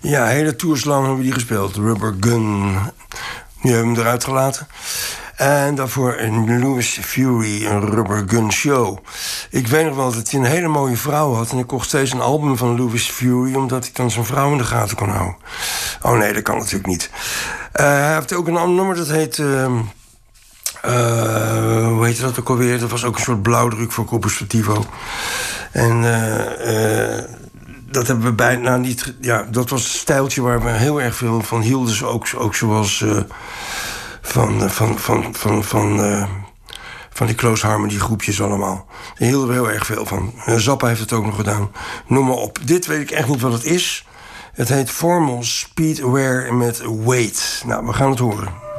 Ja, hele tours lang hebben we die gespeeld. Rubber Gun. Nu hebben we hem eruit gelaten. En daarvoor een Louis Fury, een Rubber Gun Show. Ik weet nog wel dat hij een hele mooie vrouw had. En ik kocht steeds een album van Louis Fury, omdat ik dan zijn vrouw in de gaten kon houden. Oh nee, dat kan natuurlijk niet. Hij heeft ook een ander nummer, dat heet... hoe heette dat ook alweer? Dat was ook een soort blauwdruk voor Corpus Sportivo. En dat hebben we bijna niet... Ja, dat was een stijltje waar we heel erg veel van hielden. Dus ook zoals van die Close Harmony groepjes allemaal. Daar hielden we heel erg veel van. Zappa heeft het ook nog gedaan. Noem maar op. Dit weet ik echt niet wat het is. Het heet Formal Speed Aware met Weight. Nou, we gaan het horen.